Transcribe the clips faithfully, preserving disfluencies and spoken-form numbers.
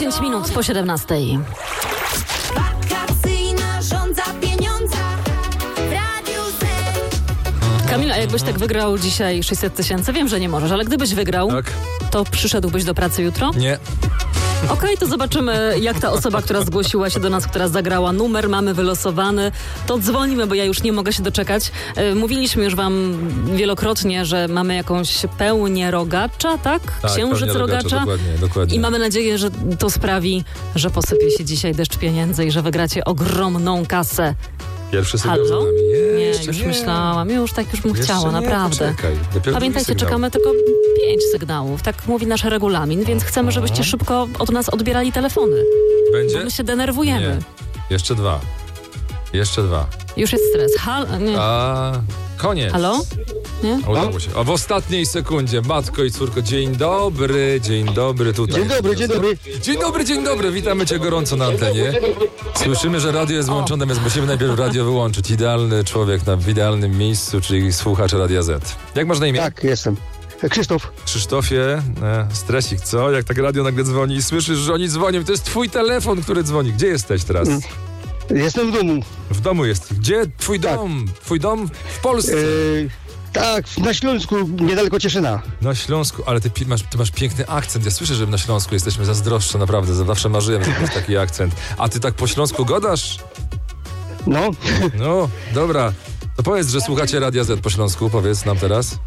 dziesięć minut po siedemnastej. Wakacyjna żądza pieniądza w Radiu Z. Kamil, a jakbyś tak wygrał dzisiaj sześćset tysięcy? Wiem, że nie możesz, ale gdybyś wygrał, Tak. to przyszedłbyś do pracy jutro? Nie. Okej, okay, to zobaczymy, jak ta osoba, która zgłosiła się do nas, która zagrała numer, mamy wylosowany, to dzwonimy, bo ja już nie mogę się doczekać. E, mówiliśmy już wam wielokrotnie, że mamy jakąś pełnię rogacza, tak? Tak, Księżyc pełnię rogacza, rogacza. dokładnie, dokładnie. I mamy nadzieję, że to sprawi, że posypie się dzisiaj deszcz pieniędzy i że wygracie ogromną kasę. Pierwszy sygnał Halo? za nami. Nie, Nie, jeszcze już nie. myślałam, już tak już bym Jeszcze chciała, nie, naprawdę. poczekaj. Dopiero Pamiętajcie, drugi sygnał. czekamy tylko pięć sygnałów, tak mówi nasz regulamin, więc chcemy, żebyście szybko od nas odbierali telefony. Będzie? Bo my się denerwujemy. Nie. Jeszcze dwa. Jeszcze dwa. Już jest stres. Hal... Nie. A koniec. Halo? Nie? Udało się. A w ostatniej sekundzie, matko i córko, dzień dobry, dzień dobry tutaj. Dzień dobry, dzień dobry. Dzień dobry, dzień dobry, witamy cię gorąco na antenie. Słyszymy, że radio jest włączone, więc musimy najpierw radio wyłączyć. Idealny człowiek na w idealnym miejscu, czyli słuchacz Radia Z. Jak masz na imię? Tak, jestem. Krzysztof. Krzysztofie, e, stresik, co? Jak tak radio nagle dzwoni i słyszysz, że oni dzwonią, to jest twój telefon, który dzwoni. Gdzie jesteś teraz? Jestem w domu. W domu jest. Gdzie twój Tak. dom? Twój dom w Polsce. E, tak, na Śląsku, niedaleko Cieszyna. Na Śląsku, ale ty pi- masz, ty masz piękny akcent. Ja słyszę, że na Śląsku jesteśmy zazdroszcze, naprawdę. Zawsze marzyłem, żeby mieć taki akcent. A ty tak po śląsku gadasz? No, No, dobra. To powiedz, że słuchacie Radia Z po śląsku. Powiedz nam teraz.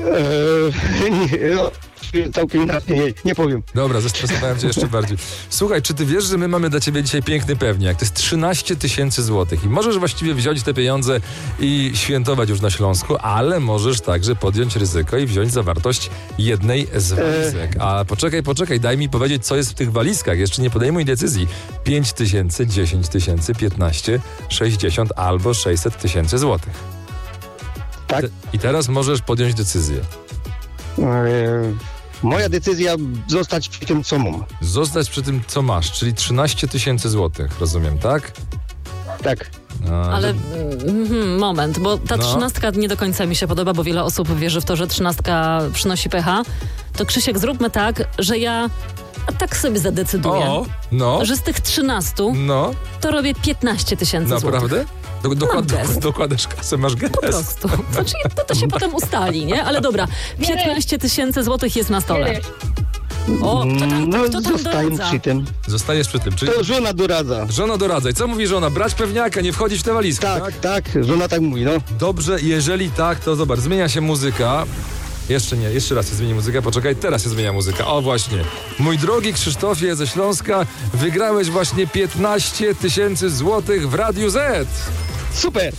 e, nie, no, całkiem inaczej, nie, nie powiem. Dobra, zestresowałem cię jeszcze bardziej. Słuchaj, czy ty wiesz, że my mamy dla ciebie dzisiaj piękny pewniak? To jest trzynaście tysięcy złotych i możesz właściwie wziąć te pieniądze i świętować już na Śląsku, ale możesz także podjąć ryzyko i wziąć zawartość jednej z walizek. A poczekaj, poczekaj, daj mi powiedzieć, co jest w tych walizkach. Jeszcze nie podejmuj decyzji. pięć tysięcy, dziesięć tysięcy, piętnaście, sześćdziesiąt albo sześćset tysięcy złotych. Tak? Te- I teraz możesz podjąć decyzję. E, moja decyzja zostać przy tym, co mam. Zostać przy tym, co masz, czyli trzynaście tysięcy złotych, rozumiem, tak? Tak. A, Ale mm, moment, bo ta No. trzynastka nie do końca mi się podoba, bo wiele osób wierzy w to, że trzynastka przynosi pecha. To Krzysiek, zróbmy tak, że ja a tak sobie zadecyduję, O, no, że z tych trzynastu no, to robię piętnaście tysięcy złotych. naprawdę? Do, dokład, No, gest. dokładasz kasę, masz gest. Po prostu. Znaczy, to, to się potem ustali, nie? Ale dobra, piętnaście tysięcy złotych jest na stole. O, kto tam, No, kto tam zostaję doradza? przy tym. Zostajesz przy tym, czyli To żona doradza. żona doradzaj. Co mówi żona? Brać pewniaka, nie wchodzić w tę walizkę, tak? Tak, tak, żona tak mówi, no. Dobrze, jeżeli tak, to zobacz, zmienia się muzyka. Jeszcze nie, jeszcze raz się zmieni muzyka, poczekaj, teraz się zmienia muzyka. O właśnie, mój drogi Krzysztofie ze Śląska, wygrałeś właśnie piętnaście tysięcy złotych w Radiu Z. Super.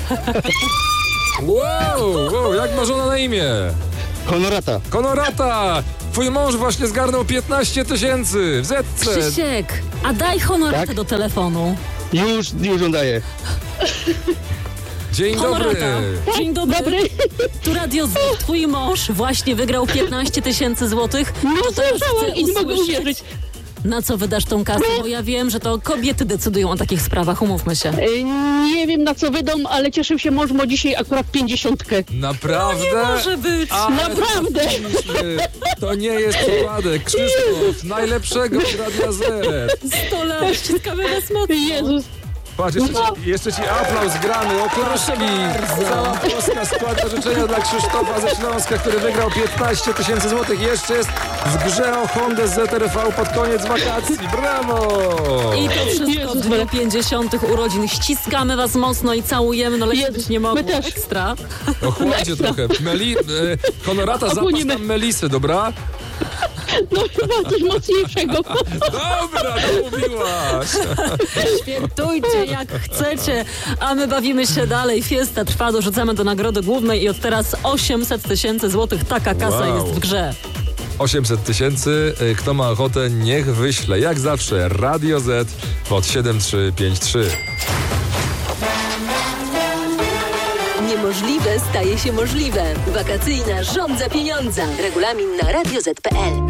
Wow, wow, jak ma żona na imię? Honorata. Konorata! Twój mąż właśnie zgarnął piętnaście tysięcy w Zetce. Krzysiek, a daj honoratę Tak? do telefonu. Już, już on daje. Dzień dobry. Honorata. Dzień dobry. Tu Radio Z. Twój mąż właśnie wygrał piętnaście tysięcy złotych. No To teraz słyszałam chcę i nie mogę usłyszeć, uwierzyć. na co wydasz tą kasę, bo ja wiem, że to kobiety decydują o takich sprawach, umówmy się. E, Nie wiem na co wydam, ale cieszył się mąż, ma dzisiaj akurat pięćdziesiątkę. Naprawdę? Może być. Ale Naprawdę. to myślę, To nie jest przypadek. Krzysztof, najlepszego z Radia Z. sto lat, ściskamy was mocno. Jezus. Patrz, jeszcze ci, jeszcze ci aplauz grany, oklaski. Cała Polska składa życzenia dla Krzysztofa ze Śląska, który wygrał piętnaście tysięcy złotych. Jeszcze jest w grze o Hondę Z R V pod koniec wakacji. Brawo! I to wszystko Jezus, w dniu pięćdziesiątych urodzin. Ściskamy was mocno i całujemy, no lepiej Jezus, być nie mogło. my też. Ekstra. Ochłodzie trochę. Meli, e, Honorata, zapas Ogólnie tam Melisy, dobra? No chyba coś mocniejszego. Dobra, to mówiłaś. Świętujcie jak chcecie, a my bawimy się dalej. Fiesta trwa, dorzucamy do nagrody głównej i od teraz osiemset tysięcy złotych. Taka kasa Wow. jest w grze. osiemset tysięcy. Kto ma ochotę, niech wyśle. Jak zawsze Radio Z pod siedem trzy pięć trzy. Niemożliwe staje się możliwe. Wakacyjna żądza pieniądza. Regulamin na radio zet kropka pe el.